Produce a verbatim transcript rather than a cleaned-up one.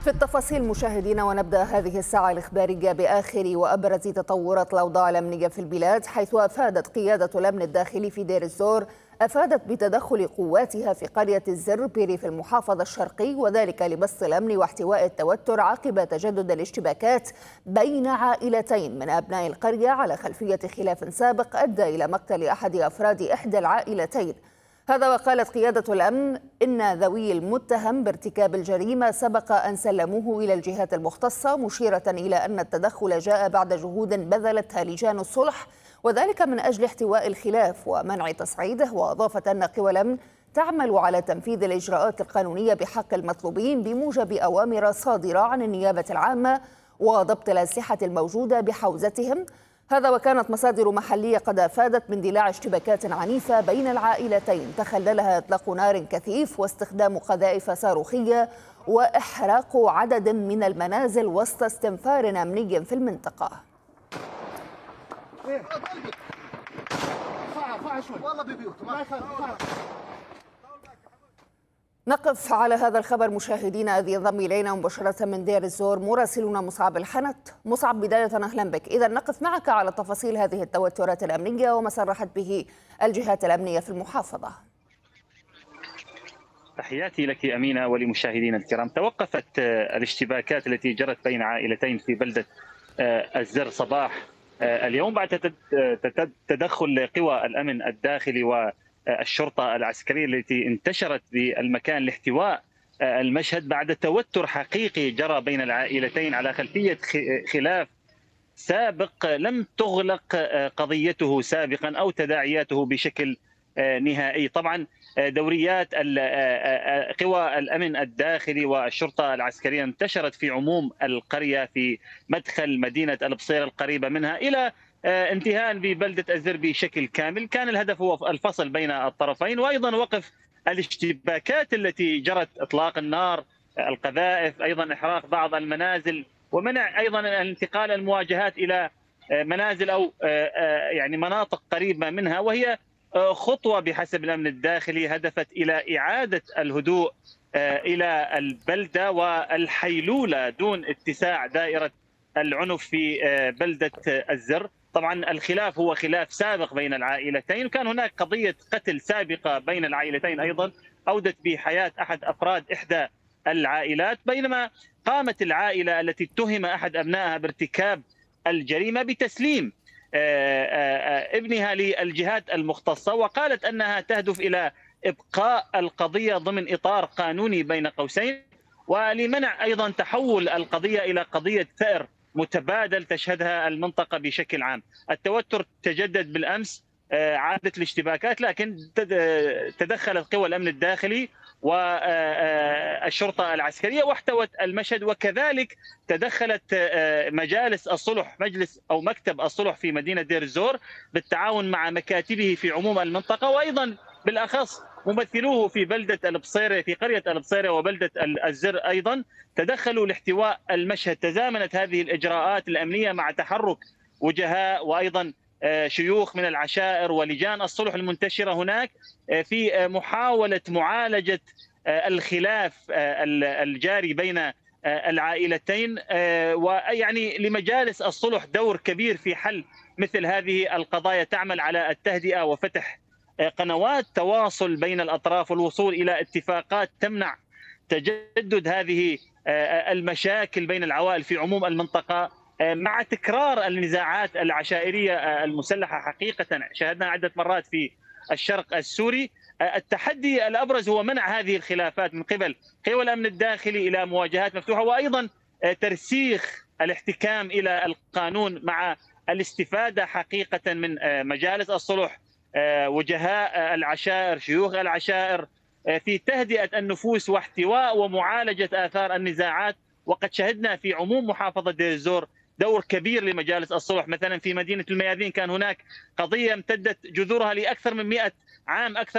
في التفاصيل مشاهدينا، ونبدأ هذه الساعة الإخبارية بآخر وأبرز تطورات الأوضاع الأمنية في البلاد، حيث أفادت قيادة الأمن الداخلي في دير الزور أفادت بتدخل قواتها في قرية الزربيري في المحافظة الشرقي، وذلك لبسط الأمن واحتواء التوتر عقب تجدد الاشتباكات بين عائلتين من أبناء القرية على خلفية خلاف سابق أدى إلى مقتل أحد أفراد إحدى العائلتين. هذا وقالت قيادة الأمن إن ذوي المتهم بارتكاب الجريمة سبق أن سلموه إلى الجهات المختصة، مشيرة إلى أن التدخل جاء بعد جهود بذلتها لجان الصلح، وذلك من أجل احتواء الخلاف ومنع تصعيده. وأضافت أن قوى الأمن تعمل على تنفيذ الإجراءات القانونية بحق المطلوبين بموجب أوامر صادرة عن النيابة العامة وضبط الأسلحة الموجودة بحوزتهم. هذا وكانت مصادر محلية قد أفادت من اندلاع اشتباكات عنيفة بين العائلتين تخللها إطلاق نار كثيف واستخدام قذائف صاروخية وإحراق عدد من المنازل وسط استنفار أمني في المنطقة. نقف على هذا الخبر مشاهدينا، إذ ينضم إلينا مباشرة من دير الزور مراسلنا مصعب الحنت. مصعب، بداية أهلا بك. إذا نقف معك على تفاصيل هذه التوترات الأمنية وما صرحت به الجهات الأمنية في المحافظة. تحياتي لك أمينة ولمشاهدينا الكرام. توقفت الاشتباكات التي جرت بين عائلتين في بلدة الزر صباح اليوم بعد تدخل قوى الأمن الداخلي و الشرطة العسكرية التي انتشرت بالمكان لاحتواء المشهد بعد توتر حقيقي جرى بين العائلتين على خلفية خلاف سابق لم تغلق قضيته سابقا أو تداعياته بشكل نهائي. طبعا دوريات قوى الأمن الداخلي والشرطة العسكرية انتشرت في عموم القرية في مدخل مدينة البصير القريبة منها إلى انتهاء ببلدة الزر بشكل كامل. كان الهدف هو الفصل بين الطرفين وأيضا وقف الاشتباكات التي جرت، إطلاق النار، القذائف، أيضا إحراق بعض المنازل، ومنع أيضا الانتقال المواجهات إلى منازل أو يعني مناطق قريبة منها، وهي خطوة بحسب الأمن الداخلي هدفت إلى إعادة الهدوء إلى البلدة والحيلولة دون اتساع دائرة العنف في بلدة الزر. طبعا الخلاف هو خلاف سابق بين العائلتين، وكان هناك قضية قتل سابقة بين العائلتين أيضا أودت بحياة أحد أفراد إحدى العائلات، بينما قامت العائلة التي اتهم أحد أبنائها بارتكاب الجريمة بتسليم ابنها للجهات المختصة، وقالت أنها تهدف إلى إبقاء القضية ضمن إطار قانوني بين قوسين، ولمنع أيضا تحول القضية إلى قضية ثأر متبادل تشهدها المنطقة بشكل عام. التوتر تجدد بالأمس، عادت الاشتباكات، لكن تدخلت قوى الأمن الداخلي والشرطة العسكرية واحتوت المشهد، وكذلك تدخلت مجالس الصلح، مجلس أو مكتب الصلح في مدينة دير الزور بالتعاون مع مكاتبه في عموم المنطقة، وأيضا بالأخص ممثلوه في بلدة البصيرة، في قرية البصيرة وبلدة الزر أيضا تدخلوا لاحتواء المشهد. تزامنت هذه الإجراءات الأمنية مع تحرك وجهاء وأيضا شيوخ من العشائر ولجان الصلح المنتشرة هناك في محاولة معالجة الخلاف الجاري بين العائلتين، ويعني لمجالس الصلح دور كبير في حل مثل هذه القضايا، تعمل على التهدئة وفتح قنوات تواصل بين الأطراف والوصول إلى اتفاقات تمنع تجدد هذه المشاكل بين العوائل في عموم المنطقة، مع تكرار النزاعات العشائرية المسلحة. حقيقة شاهدنا عدة مرات في الشرق السوري. التحدي الأبرز هو منع هذه الخلافات من قبل قوى الأمن الداخلي إلى مواجهات مفتوحة، وأيضا ترسيخ الاحتكام إلى القانون مع الاستفادة حقيقة من مجالس الصلح، وجهاء العشائر، شيوخ العشائر، في تهدئة النفوس واحتواء ومعالجة آثار النزاعات. وقد شهدنا في عموم محافظة دير الزور دور كبير لمجالس الصلح. مثلا في مدينة الميادين كان هناك قضية امتدت جذورها لأكثر من مئة عام، أكثر